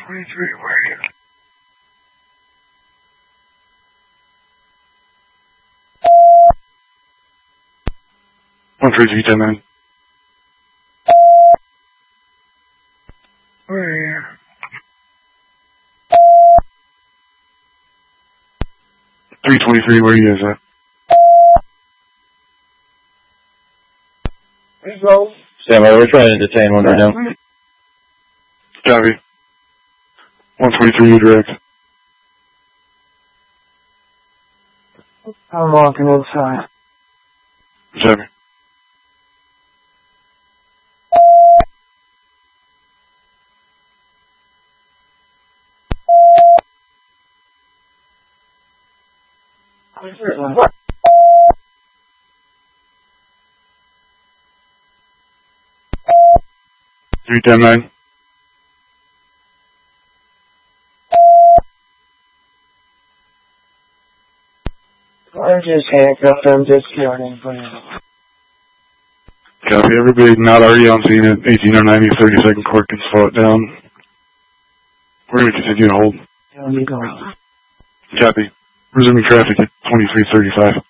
123, where are you? One three three 10-9. Where are you? 323, where are you guys at? Result. Stand by, we're trying to detain one right now. Copy. 123, you direct. I'm walking inside. Copy. What? 310-9. I'm just handcuffed. I'm just counting for now. Copy. Everybody not already on scene at 1809, 30-second court can slow it down. We're going to continue to hold. Tell me go. Copy. Resuming traffic at 2335.